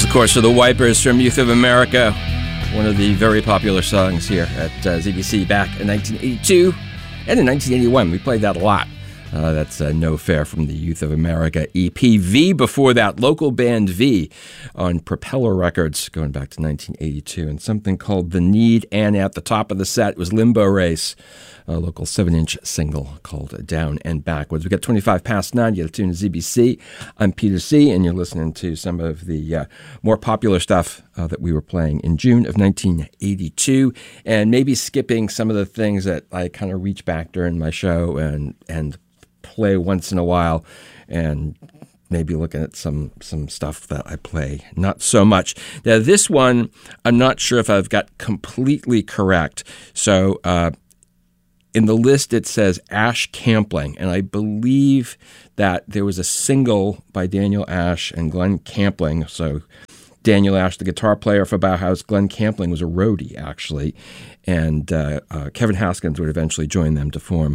course, are the Wipers from Youth of America, one of the very popular songs here at ZBC back in 1982 and in 1981. We played that a lot. That's No Fair from the Youth of America EPV. Before that, Local Band V on Propeller Records, going back to 1982, and something called The Need. And at the top of the set was Limbo Race, a local 7-inch single called Down and Backwards. We got 25 past 9. You got to tune to ZBC. I'm Peter C., and you're listening to some of the more popular stuff that we were playing in June of 1982, and maybe skipping some of the things that I kind of reach back during my show and play once in a while, and maybe looking at some stuff that I play not so much. Now, this one, I'm not sure if I've got completely correct. So in the list, it says Ash Campling, and I believe that there was a single by Daniel Ash and Glenn Campling. So Daniel Ash, the guitar player for Bauhaus, Glenn Campling was a roadie, actually, and Kevin Haskins would eventually join them to form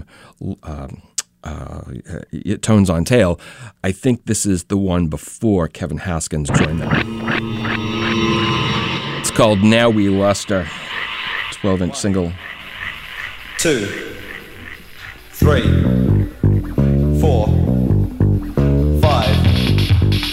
Tones on Tail. I think this is the one before Kevin Haskins joined them. It's called Now We Luster, 12-inch single. 2, 3, 4